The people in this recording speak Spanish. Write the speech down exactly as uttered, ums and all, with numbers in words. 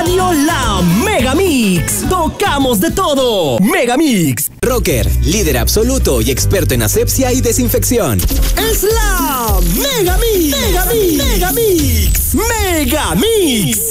Radio La Mega Mix. Tocamos de todo. Mega Mix. Rocker, líder absoluto y experto en asepsia y desinfección. Es la Mega Mix. Mega Mix. Mega Mix. Mega Mix.